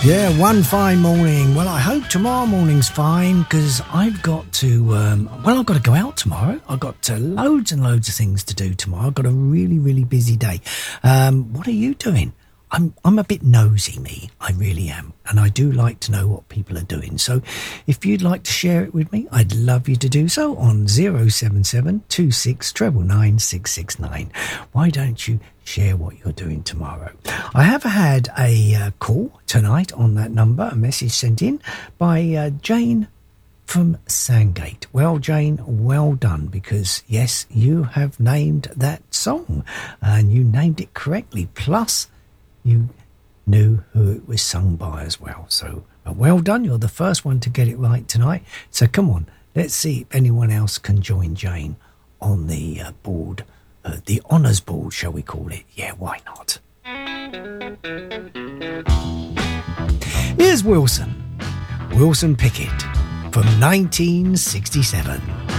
Yeah, one fine morning. Well, I hope tomorrow morning's fine because I've got to, I've got to go out tomorrow. I've got loads and loads of things to do tomorrow. I've got a really, really busy day. What are you doing? I'm a bit nosy, me. I really am. And I do like to know what people are doing. So if you'd like to share it with me, I'd love you to do so on 077 26 999 669. Why don't you share what you're doing tomorrow? I have had a call tonight on that number, a message sent in by Jane from Sandgate. Well, Jane, well done, because yes, you have named that song and you named it correctly. Plus, you knew who it was sung by as well. So well done. You're the first one to get it right tonight. So come on, let's see if anyone else can join Jane on the board, the honours board, shall we call it? Yeah, why not? Here's Wilson Pickett from 1967.